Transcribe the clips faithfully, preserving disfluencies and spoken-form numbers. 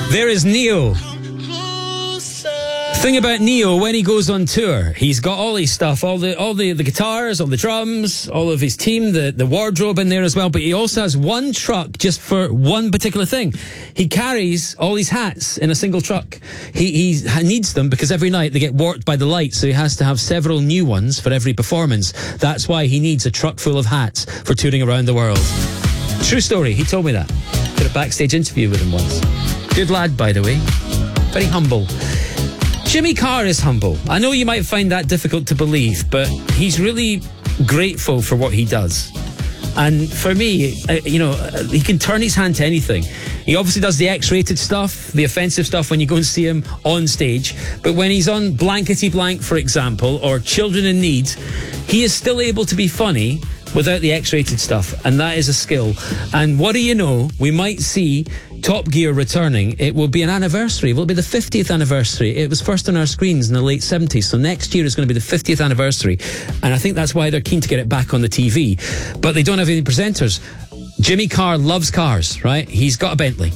There is Neo. Thing about Neo, when he goes on tour, he's got all his stuff, all the all the, the guitars, all the drums, all of his team, the, the wardrobe in there as well, but he also has one truck just for one particular thing. He carries all his hats in a single truck. He, he needs them because every night they get warped by the light, so he has to have several new ones for every performance. That's why he needs a truck full of hats for touring around the world. True story, he told me that. Did a backstage interview with him once. Good lad, by the way. Very humble. Jimmy Carr is humble. I know you might find that difficult to believe, but he's really grateful for what he does. And for me, uh, you know, uh, he can turn his hand to anything. He obviously does the X-rated stuff, the offensive stuff when you go and see him on stage. But when he's on Blankety Blank, for example, or Children in Need, he is still able to be funny without the X-rated stuff. And that is a skill. And what do you know? We might see Top Gear returning. It will be an anniversary. It will be the fiftieth anniversary. It was first on our screens in the late seventies. So next year is going to be the fiftieth anniversary. And I think that's why they're keen to get it back on the T V. But they don't have any presenters. Jimmy Carr loves cars, right? He's got a Bentley,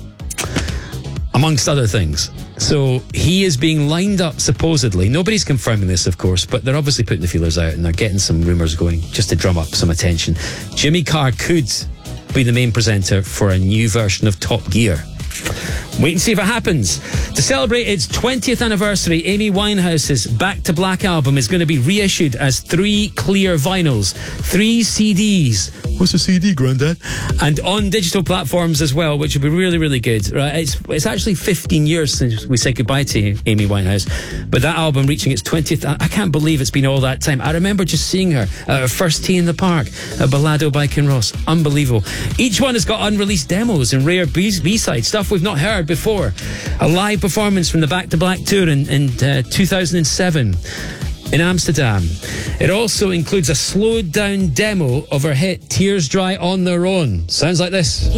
amongst other things. So he is being lined up, supposedly. Nobody's confirming this, of course, but they're obviously putting the feelers out and they're getting some rumours going just to drum up some attention. Jimmy Carr could be the main presenter for a new version of Top Gear. Wait and see if it happens. To celebrate its twentieth anniversary, Amy Winehouse's Back to Black album is going to be reissued as three clear vinyls, three C Ds. What's a C D, Grandad? And on digital platforms as well, which would be really, really good. Right? It's it's actually fifteen years since we said goodbye to Amy Winehouse, but that album reaching its twentieth, I can't believe it's been all that time. I remember just seeing her at her first tea in the park at Bellado by Kinross. Unbelievable. Each one has got unreleased demos and rare B- B-sides, stuff we've not heard before. A live performance from the Back to Black tour in, in uh, two thousand seven in Amsterdam. It also includes a slowed down demo of her hit Tears Dry on Their Own. Sounds like this.